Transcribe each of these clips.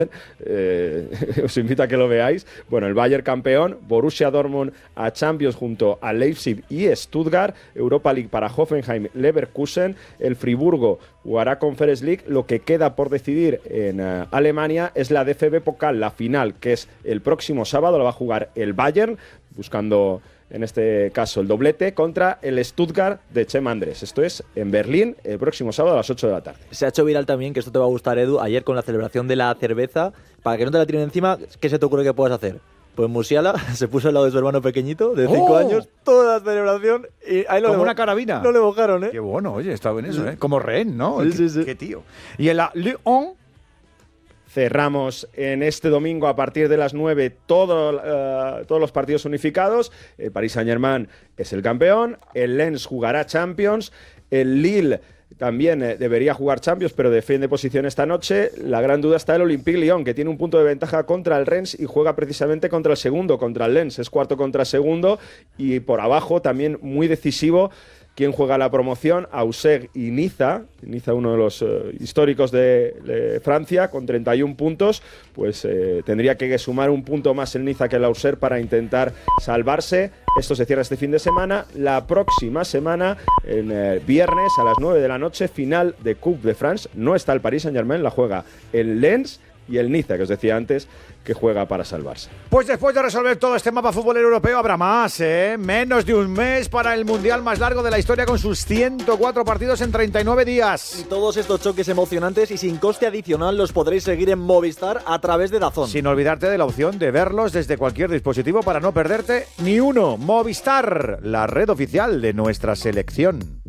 Os invito a que lo veáis. Bueno, el Bayern campeón, Borussia Dortmund a Champions junto a Leipzig y Stuttgart, Europa League para Hoffenheim, Leverkusen, el Friburgo jugará Conference League. Lo que queda por decidir en Alemania es la DFB Pokal, la final, que es el próximo sábado, la va a jugar el Bayern, buscando en este caso el doblete, contra el Stuttgart de Chema Andrés. Esto es en Berlín el próximo sábado a las 8 de la tarde. Se ha hecho viral también, que esto te va a gustar, Edu, ayer con la celebración de la cerveza. Para que no te la tiren encima, ¿qué se te ocurre que puedas hacer? Pues Musiala se puso al lado de su hermano pequeñito, de 5 años, toda la celebración, y ahí como una carabina. No le mojaron, ¿eh? Qué bueno, oye, está bien eso, ¿eh? Como rehén, ¿no? Sí. Qué tío. Y en la Lyon cerramos en este domingo a partir de las 9 todos los partidos unificados. El Paris Saint-Germain es el campeón, el Lens jugará Champions, el Lille también debería jugar Champions, pero defiende posición esta noche. La gran duda está el Olympique Lyon, que tiene un punto de ventaja contra el Rennes y juega precisamente contra el segundo, contra el Lens. Es cuarto contra segundo, y por abajo también muy decisivo quién juega la promoción, Auxerre y Niza, uno de los históricos de Francia, con 31 puntos, pues tendría que sumar un punto más el Niza que el Auxerre para intentar salvarse. Esto se cierra este fin de semana. La próxima semana, en viernes a las 9 de la noche, final de Coupe de France. No está el Paris Saint-Germain, la juega el Lens y el Niza, que os decía antes, que juega para salvarse. Pues después de resolver todo este mapa futbolero europeo, habrá más, ¿eh? Menos de un mes para el mundial más largo de la historia, con sus 104 partidos en 39 días. Y todos estos choques emocionantes y sin coste adicional los podréis seguir en Movistar a través de DAZN. Sin olvidarte de la opción de verlos desde cualquier dispositivo para no perderte ni uno. Movistar, la red oficial de nuestra selección.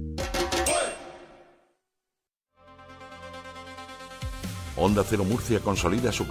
Onda Cero Murcia consolida su